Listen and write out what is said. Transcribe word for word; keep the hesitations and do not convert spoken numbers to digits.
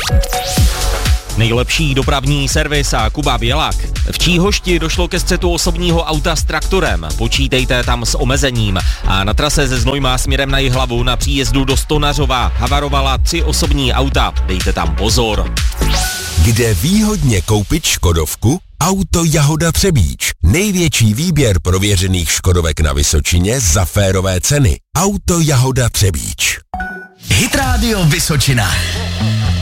Nejlepší dopravní servis a Kuba Bělak. V Číhošti došlo ke střetu osobního auta s traktorem. Počítejte tam s omezením. A na trase ze Znojma směrem na Jihlavu na příjezdu do Stonařova havarovala tři osobní auta. Dejte tam pozor. Kde výhodně koupit škodovku? Auto Jahoda Třebíč. Největší výběr prověřených škodovek na Vysočině za férové ceny. Auto Jahoda Třebíč. Hit Radio Vysočina.